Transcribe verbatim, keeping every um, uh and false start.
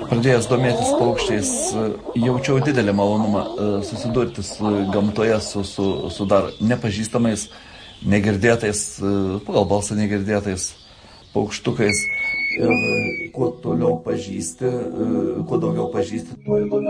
Pradėjęs domėtis paukščiais, jaučiau didelį malonumą susidurti su gamtoje, su, su, su dar nepažįstamais, negirdėtais, pagal balsą negirdėtais paukštukais. Ir kuo toliau pažįsti, kuo daugiau pažįsti, tuo įdomiau.